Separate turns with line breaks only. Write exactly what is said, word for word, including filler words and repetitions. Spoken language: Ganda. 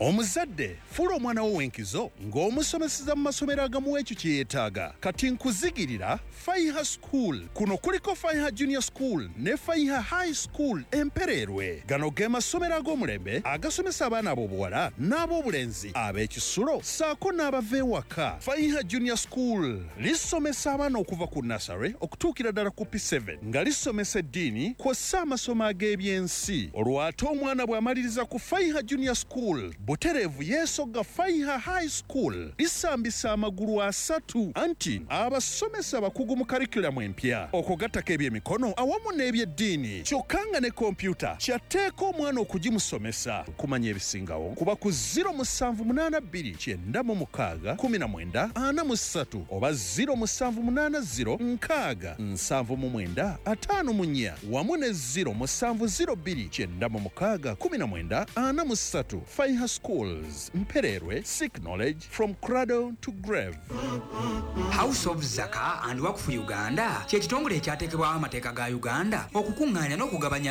Omuzadde fuula omwana wo w'enkizo ng'omusomeseza mu masomero agamu ekyo kye yeetaaga. Kati nkuzigirira Faiha School. Kuno kuliko Faiha Junior School ne Faiha High School Empererwe. Gano ge masomero ag'omulembe agasomesa abaana ab'obuwala n'ab'obulenzi ab'ekisulo ssaako n'abava ewaka. Faiha Junior School lisomesa abaana okuva ku nursery okutuukira ddala ku P seven nga lisomesa eddiini kw'ossa amasomo ag'ebyensi. Olwo ate omwana bw'amaliriza ku Faiha Junior School butereevu yeesogga Faiha High School lisambisa amagulu asatu anti abasomesa bakugu mu karikulamu empya okugattako ebyemikono awamu n'ebyeddiini kyokka nga ne kompyuta kyatteeka omwana okugimusomesa. Kumanya ebisingawo kuba ku zero musanvu munaana bbiri kyenda mu mukaaga kumi na mwenda ana mu ssatu oba zero musanvu munaana zero nkaaga nsanvu mu mwenda ataano mu nnya wamu ne zero musanvu zero bbiri kyenda mu mukaaga kumi na mwenda ana mu ssatu. Faiha Schools Mpererwe, seek knowledge from cradle to grave.
House of Zaka and Waqf Uganda kye kitongole ekyateekebwaho amateeka ga Uganda okukuŋŋaanya n'okugabanya